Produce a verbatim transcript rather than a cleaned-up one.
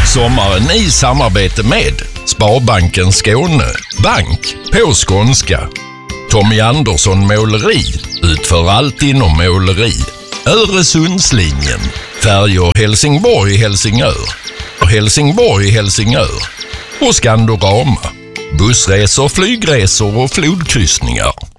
Sommaren i samarbete med Sparbanken Skåne, bank på skånska. Tommy Andersson Måleri, utför allt inom måleri. Öresundslinjen, färjor Helsingborg-Helsingör, Helsingborg-Helsingör och Skandorama, bussresor, flygresor och flodkryssningar.